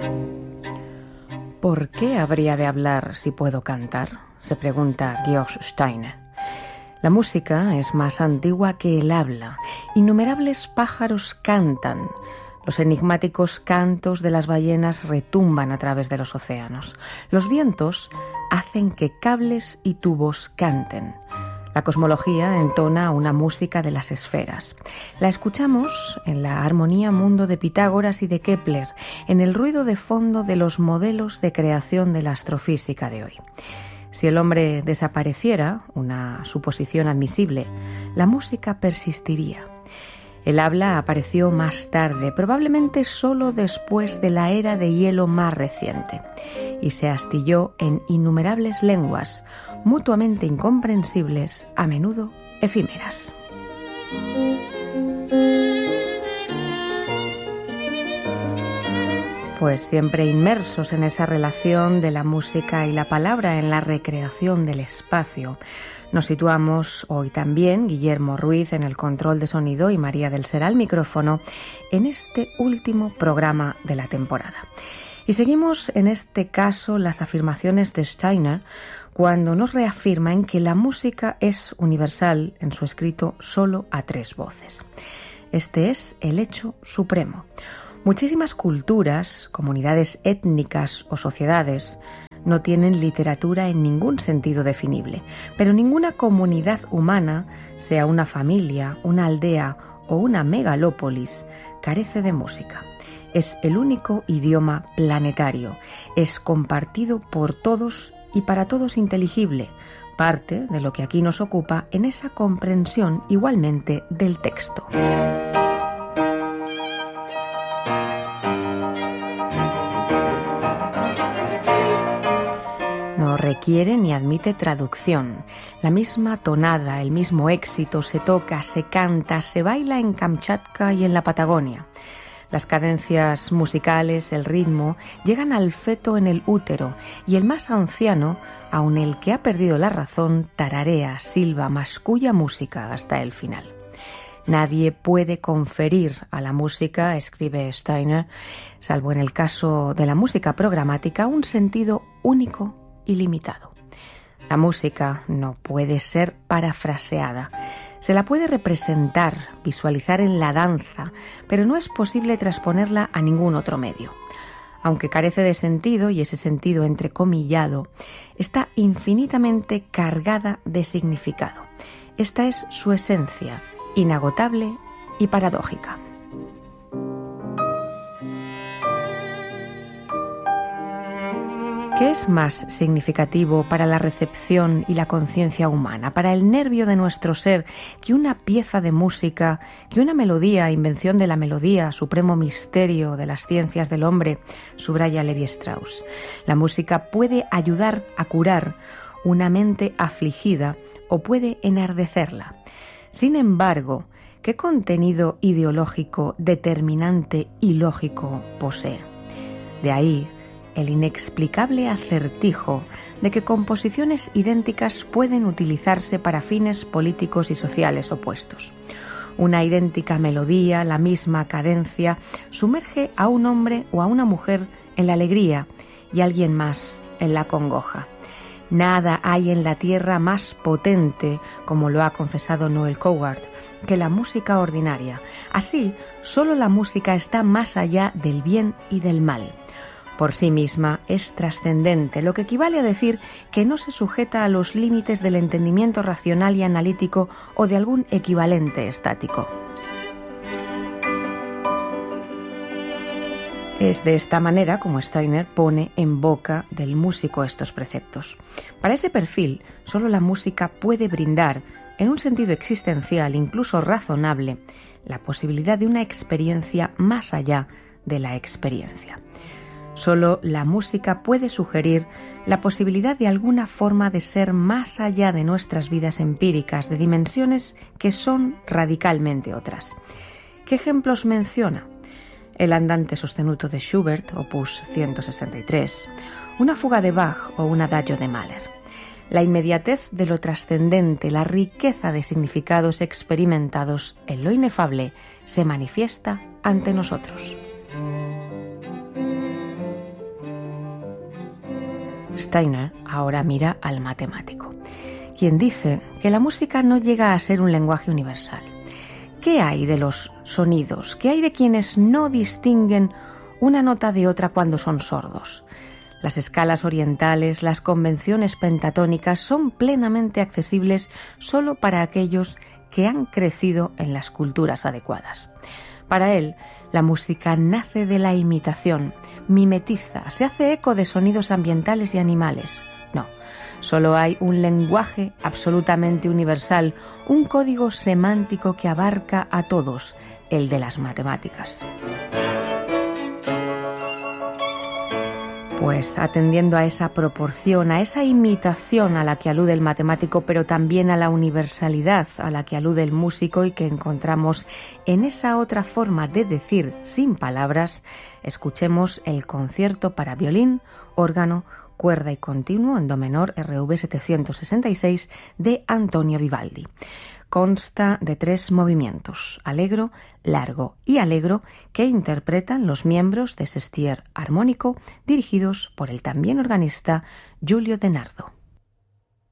¿Por qué habría de hablar si puedo cantar?, se pregunta Georg Steiner. La música es más antigua que el habla. Innumerables pájaros cantan. Los enigmáticos cantos de las ballenas retumban a través de los océanos. Los vientos hacen que cables y tubos canten. La cosmología entona una música de las esferas. La escuchamos en la armonía mundo de Pitágoras y de Kepler, en el ruido de fondo de los modelos de creación de la astrofísica de hoy. Si el hombre desapareciera, una suposición admisible, la música persistiría. El habla apareció más tarde, probablemente solo después de la era de hielo más reciente, y se astilló en innumerables lenguas, mutuamente incomprensibles, a menudo efímeras. Pues siempre inmersos en esa relación de la música y la palabra en la recreación del espacio, nos situamos hoy también, Guillermo Ruiz en el control de sonido y María del Ser al micrófono, en este último programa de la temporada. Y seguimos en este caso las afirmaciones de Steiner cuando nos reafirma en que la música es universal en su escrito solo a 3 voces. Este es el hecho supremo. Muchísimas culturas, comunidades étnicas o sociedades no tienen literatura en ningún sentido definible, pero ninguna comunidad humana, sea una familia, una aldea o una megalópolis, carece de música. Es el único idioma planetario, es compartido por todos y para todos inteligible, parte de lo que aquí nos ocupa en esa comprensión igualmente del texto. No requiere ni admite traducción. La misma tonada, el mismo éxito se toca, se canta, se baila en Kamchatka y en la Patagonia. Las cadencias musicales, el ritmo, llegan al feto en el útero y el más anciano, aun el que ha perdido la razón, tararea, silba, masculla música hasta el final. Nadie puede conferir a la música, escribe Steiner, salvo en el caso de la música programática, un sentido único y limitado. La música no puede ser parafraseada. Se la puede representar, visualizar en la danza, pero no es posible transponerla a ningún otro medio. Aunque carece de sentido, y ese sentido entrecomillado, está infinitamente cargada de significado. Esta es su esencia, inagotable y paradójica. ¿Qué es más significativo para la recepción y la conciencia humana, para el nervio de nuestro ser, que una pieza de música, que una melodía, invención de la melodía, supremo misterio de las ciencias del hombre, subraya Levi Strauss? La música puede ayudar a curar una mente afligida o puede enardecerla. Sin embargo, ¿qué contenido ideológico determinante y lógico posee? De ahí el inexplicable acertijo de que composiciones idénticas pueden utilizarse para fines políticos y sociales opuestos. Una idéntica melodía, la misma cadencia, sumerge a un hombre o a una mujer en la alegría y a alguien más en la congoja. Nada hay en la tierra más potente, como lo ha confesado Noel Coward, que la música ordinaria. Así, solo la música está más allá del bien y del mal. Por sí misma es trascendente, lo que equivale a decir que no se sujeta a los límites del entendimiento racional y analítico o de algún equivalente estático. Es de esta manera como Steiner pone en boca del músico estos preceptos. Para ese perfil, solo la música puede brindar, en un sentido existencial, incluso razonable, la posibilidad de una experiencia más allá de la experiencia. Solo la música puede sugerir la posibilidad de alguna forma de ser más allá de nuestras vidas empíricas, de dimensiones que son radicalmente otras. ¿Qué ejemplos menciona? El andante sostenuto de Schubert, opus 163, una fuga de Bach o un adagio de Mahler. La inmediatez de lo trascendente, la riqueza de significados experimentados en lo inefable se manifiesta ante nosotros. Steiner ahora mira al matemático, quien dice que la música no llega a ser un lenguaje universal. ¿Qué hay de los sonidos? ¿Qué hay de quienes no distinguen una nota de otra cuando son sordos? Las escalas orientales, las convenciones pentatónicas son plenamente accesibles solo para aquellos que han crecido en las culturas adecuadas. Para él, la música nace de la imitación, mimetiza, se hace eco de sonidos ambientales y animales. No, solo hay un lenguaje absolutamente universal, un código semántico que abarca a todos, el de las matemáticas. Pues atendiendo a esa proporción, a esa imitación a la que alude el matemático, pero también a la universalidad a la que alude el músico y que encontramos en esa otra forma de decir sin palabras, escuchemos el concierto para violín, órgano, cuerda y continuo en do menor RV 766 de Antonio Vivaldi. Consta de 3 movimientos, allegro, largo y allegro, que interpretan los miembros de Sestier Armónico, dirigidos por el también organista Giulio De Nardo.